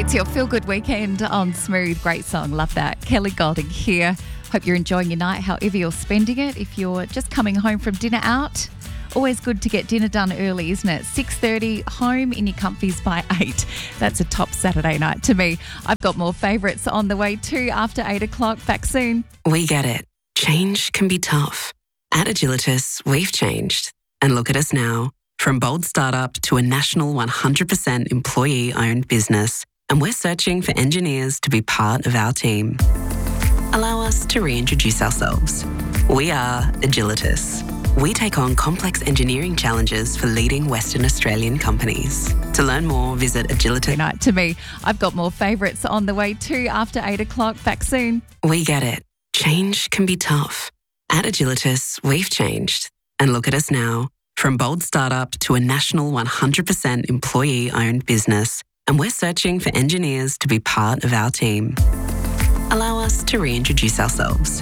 It's your feel-good weekend on Smooth. Great song. Love that. Kelly Golding here. Hope you're enjoying your night, however you're spending it. If you're just coming home from dinner out, always good to get dinner done early, isn't it? 6:30, home in your comfies by 8. That's a top Saturday night to me. I've got more favourites on the way too after 8 o'clock. Back soon. We get it. Change can be tough. At Agilitas, we've changed. And look at us now. From bold startup to a national 100% employee-owned business. And we're searching for engineers to be part of our team. Allow us to reintroduce ourselves. We are Agilitas. We take on complex engineering challenges for leading Western Australian companies. To learn more, visit Agilitas. Night to me. I've got more favourites on the way too after 8 o'clock. Back soon. We get it. Change can be tough. At Agilitas, we've changed. And look at us now. From bold startup to a national 100% employee-owned business. And we're searching for engineers to be part of our team. Allow us to reintroduce ourselves.